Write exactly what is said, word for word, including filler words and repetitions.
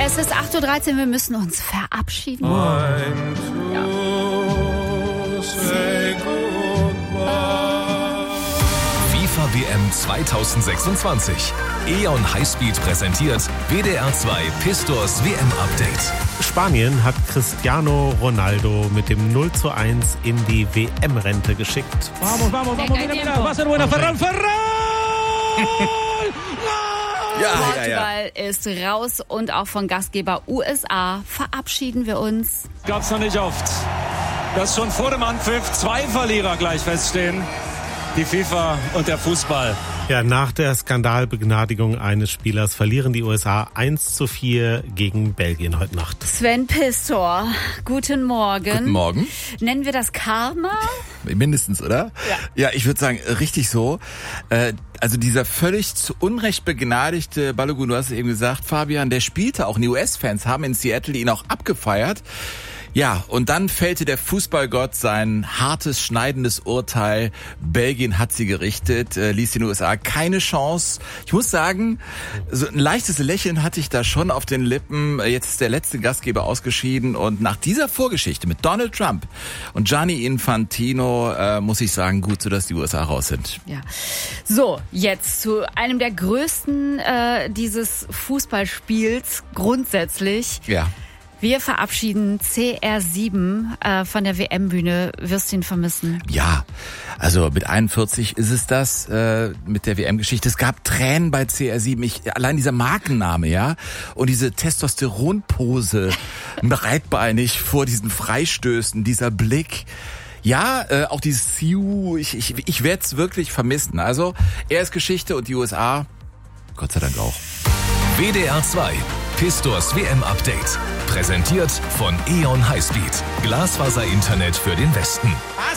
Es ist acht Uhr dreizehn, wir müssen uns verabschieden. Time to Ja. say goodbye. FIFA W M zweitausendsechsundzwanzig. E O N Highspeed präsentiert W D R zwei Pistors W M-Update. Spanien hat Cristiano Ronaldo mit dem null zu eins in die W M-Rente geschickt. Vamos, vamos, vamos, mira, mira, va a ser buena, Ferran, Ferran! Ja, ja, ja. Portugal ist raus und auch von Gastgeber U S A verabschieden wir uns. Gab's noch nicht oft, dass schon vor dem Anpfiff zwei Verlierer gleich feststehen. Die FIFA und der Fußball. Ja, nach der Skandalbegnadigung eines Spielers verlieren die U S A eins zu vier gegen Belgien heute Nacht. Sven Pistor, guten Morgen. Guten Morgen. Nennen wir das Karma? Mindestens, oder? Ja. Ja, ich würde sagen, richtig so. Äh, also dieser völlig zu Unrecht begnadigte Balogun, du hast es eben gesagt, Fabian, der spielte auch. Und die U S-Fans haben in Seattle ihn auch abgefeiert. Ja, und dann fällte der Fußballgott sein hartes, schneidendes Urteil. Belgien hat sie gerichtet, äh, ließ den U S A keine Chance. Ich muss sagen, so ein leichtes Lächeln hatte ich da schon auf den Lippen. Jetzt ist der letzte Gastgeber ausgeschieden und nach dieser Vorgeschichte mit Donald Trump und Gianni Infantino äh, muss ich sagen, gut, so dass die U S A raus sind. Ja. So, jetzt zu einem der größten äh, dieses Fußballspiels grundsätzlich. Ja. Wir verabschieden C R sieben äh, von der W M-Bühne. Wirst du ihn vermissen? Ja, also mit einundvierzig ist es das äh, mit der W M-Geschichte. Es gab Tränen bei C R sieben. Ich, allein dieser Markenname, ja, und diese Testosteronpose, breitbeinig vor diesen Freistößen, dieser Blick. Ja, äh, auch dieses Siu, ich, ich, ich werde es wirklich vermissen. Also er ist Geschichte und die U S A, Gott sei Dank auch. W D R zwei Pistors W M-Update. Präsentiert von E O N Highspeed. Glasfaser-Internet für den Westen.